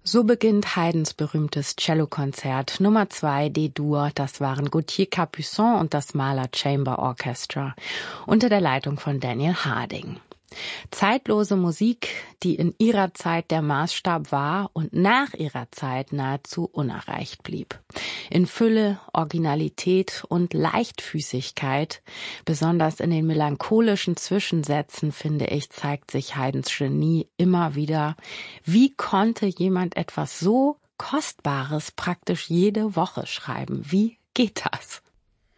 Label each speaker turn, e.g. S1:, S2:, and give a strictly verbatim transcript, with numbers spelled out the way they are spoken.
S1: So beginnt Haydns berühmtes Cellokonzert Nummer zwei D-Dur. Das waren Gauthier Capuçon und das Mahler Chamber Orchestra unter der Leitung von Daniel Harding. Zeitlose Musik, die in ihrer Zeit der Maßstab war und nach ihrer Zeit nahezu unerreicht blieb. In Fülle, Originalität und Leichtfüßigkeit, besonders in den melancholischen Zwischensätzen, finde ich, zeigt sich Haydns Genie immer wieder. Wie konnte jemand etwas so Kostbares praktisch jede Woche schreiben? Wie geht das?